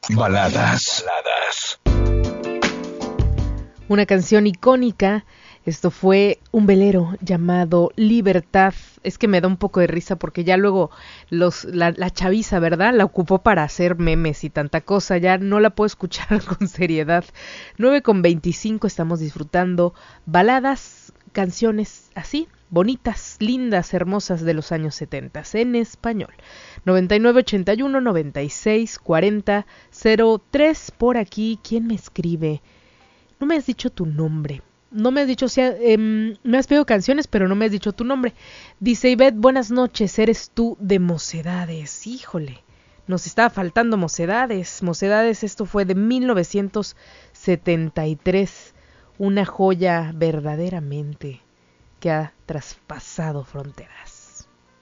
Baladas. Una canción icónica. Esto fue un velero llamado Libertad. Es que me da un poco de risa porque ya luego la chaviza, ¿verdad? La ocupó para hacer memes y tanta cosa. Ya no la puedo escuchar con seriedad. 9:25 estamos disfrutando baladas, canciones así, bonitas, lindas, hermosas de los años 70 en español. 9981-9640-03 por aquí. ¿Quién me escribe? No me has dicho tu nombre. No me has dicho, me has pedido canciones, pero no me has dicho tu nombre. Dice Ivette, buenas noches, eres tú de Mocedades. Híjole, nos estaba faltando Mocedades. Mocedades, esto fue de 1973. Una joya verdaderamente que ha traspasado fronteras.